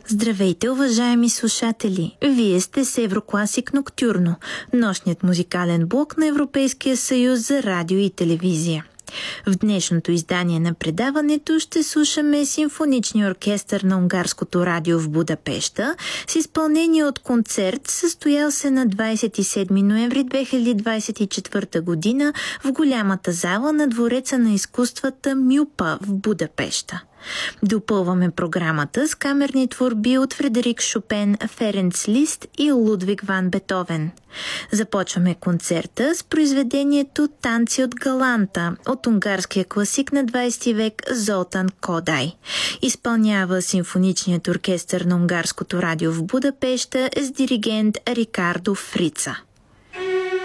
Здравейте, уважаеми слушатели! Вие сте с Еврокласик Ноктюрно, нощният музикален блок на Европейския съюз за радио и телевизия. В днешното издание на предаването ще слушаме симфоничния оркестър на Унгарското радио в Будапеща с изпълнение от концерт, състоял се на 27 ноември 2024 година в голямата зала на Двореца на изкуствата Мюпа в Будапеща. Допълваме програмата с камерни творби от Фредерик Шопен, Ференц Лист и Лудвиг ван Бетовен. Започваме концерта с произведението «Танци от Галанта» от унгарския класик на 20 век Золтан Кодай. Изпълнява симфоничният оркестър на Унгарското радио в Будапеща с диригент Рикардо Фрица.